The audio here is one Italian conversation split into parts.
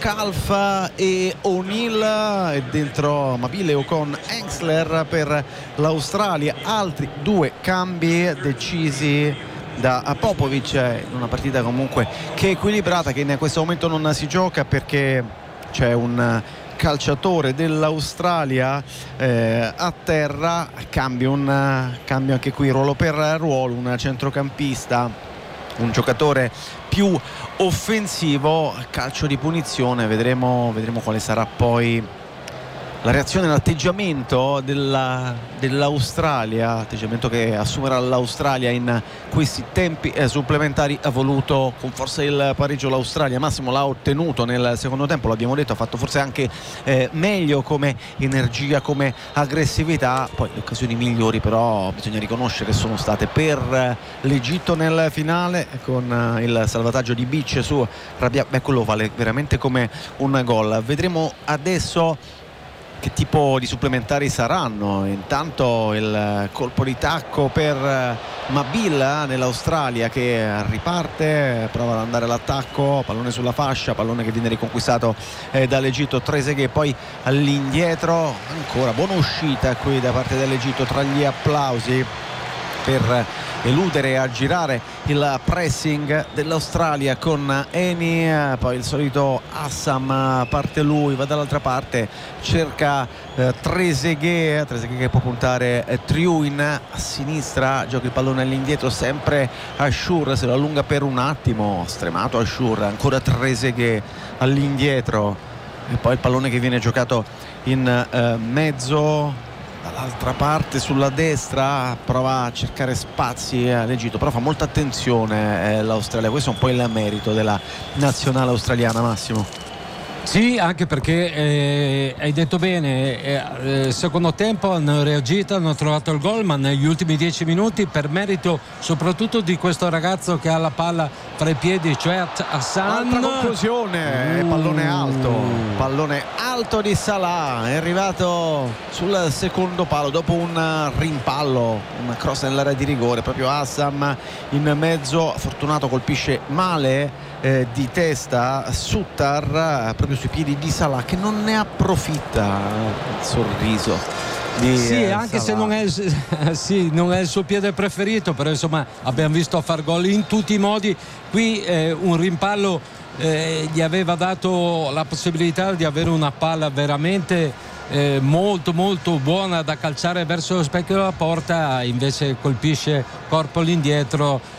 Calfa e O'Neill, e dentro Mabile con Engsler per l'Australia. Altri due cambi decisi da Popovic in una partita comunque che è equilibrata, che in questo momento non si gioca perché c'è un calciatore dell'Australia a terra. Cambio anche qui ruolo per ruolo, un centrocampista, un giocatore più offensivo. Calcio di punizione, vedremo quale sarà poi la reazione, l'atteggiamento dell'Australia, atteggiamento che assumerà l'Australia in questi tempi supplementari. Ha voluto con forza il pareggio l'Australia, Massimo l'ha ottenuto nel secondo tempo, l'abbiamo detto, ha fatto forse anche meglio come energia, come aggressività. Poi le occasioni migliori però bisogna riconoscere sono state per l'Egitto nel finale, con il salvataggio di Beach su Rabia. Quello vale veramente come un gol. Vedremo adesso che tipo di supplementari saranno. Intanto il colpo di tacco per Mabila nell'Australia, che riparte, prova ad andare all'attacco, pallone sulla fascia, pallone che viene riconquistato dall'Egitto. Trezeguet poi all'indietro, ancora buona uscita qui da parte dell'Egitto, tra gli applausi per eludere e aggirare il pressing dell'Australia con Eni. Poi il solito Assam, parte lui, va dall'altra parte, cerca Trezeguet che può puntare Triuin a sinistra, gioca il pallone all'indietro, sempre Ashour, se lo allunga per un attimo, stremato Ashour, ancora Trezeguet all'indietro, e poi il pallone che viene giocato in mezzo dall'altra parte sulla destra, prova a cercare spazi l'Egitto, però fa molta attenzione l'Australia. Questo è un po' il merito della nazionale australiana, Massimo. Sì, anche perché hai detto bene, secondo tempo hanno reagito, hanno trovato il gol, ma negli ultimi 10 minuti, per merito soprattutto di questo ragazzo che ha la palla tra i piedi, cioè Hassan. Altra conclusione, pallone alto di Salah, è arrivato sul secondo palo dopo un rimpallo, un cross nell'area di rigore, proprio Assam in mezzo, fortunato, colpisce male di testa Suttar proprio sui piedi di Salah, che non ne approfitta. Il sorriso di sì, anche Salah. se non è il suo piede preferito, però insomma abbiamo visto far gol in tutti i modi. Qui un rimpallo gli aveva dato la possibilità di avere una palla veramente molto molto buona da calciare verso lo specchio della porta, invece colpisce corpo all'indietro,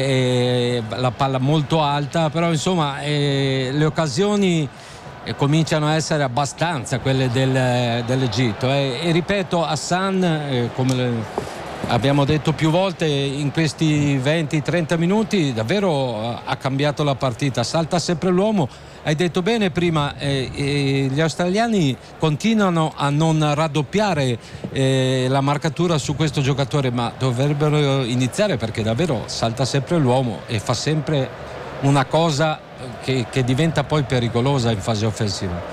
la palla molto alta, però insomma le occasioni cominciano a essere abbastanza quelle dell'Egitto, e ripeto, Hassan, come abbiamo detto più volte in questi 20-30 minuti, davvero ha cambiato la partita, salta sempre l'uomo. Hai detto bene prima, gli australiani continuano a non raddoppiare la marcatura su questo giocatore, ma dovrebbero iniziare, perché davvero salta sempre l'uomo e fa sempre una cosa che diventa poi pericolosa in fase offensiva.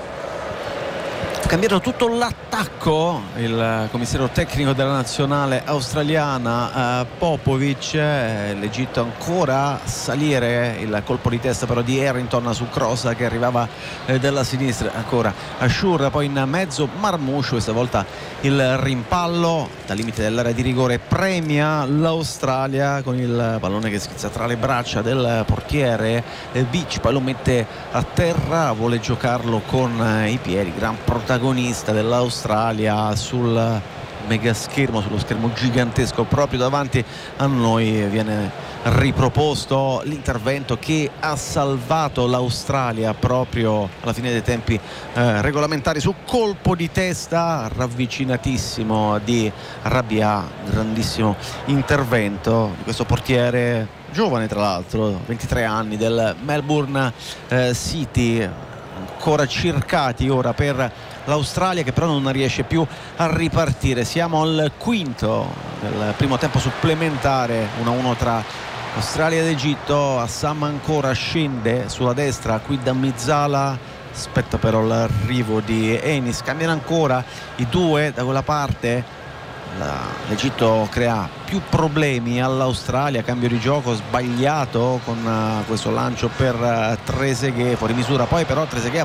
Cambiato tutto l'attacco il commissario tecnico della nazionale australiana Popovic. L'Egitto ancora a salire, il colpo di testa però di Harrington su cross che arrivava dalla sinistra, ancora Ashour, poi in mezzo Marmoush, questa volta il rimpallo dal limite dell'area di rigore premia l'Australia con il pallone che schizza tra le braccia del portiere Beach, poi lo mette a terra, vuole giocarlo con i piedi. Gran protagonista dell'Australia sul mega schermo, sullo schermo gigantesco proprio davanti a noi. Viene riproposto l'intervento che ha salvato l'Australia proprio alla fine dei tempi regolamentari su colpo di testa ravvicinatissimo di Rabia. Grandissimo intervento di questo portiere giovane, tra l'altro 23 anni, del Melbourne City. Ancora cercati ora per l'Australia, che però non riesce più a ripartire. Siamo al quinto del primo tempo supplementare, 1-1 tra Australia ed Egitto. Assam ancora scende sulla destra qui da Mezzala, aspetta però l'arrivo di Enis, cambiano ancora i due da quella parte. L'Egitto crea più problemi all'Australia, cambio di gioco sbagliato con questo lancio per Trezeguet fuori misura, poi però Trezeguet